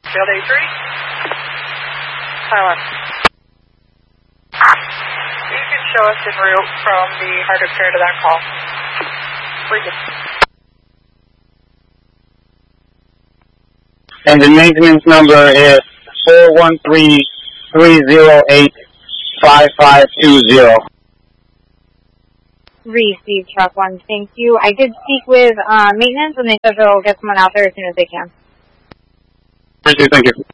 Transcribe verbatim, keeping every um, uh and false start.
Field A three. Tyler. You can show us en route from the heart of care to that call. Regan. And the maintenance number is four one three, three zero eight, five five two zero. Receive truck one, thank you. I did speak with uh, maintenance and they said they'll get someone out there as soon as they can. Thank you, thank you.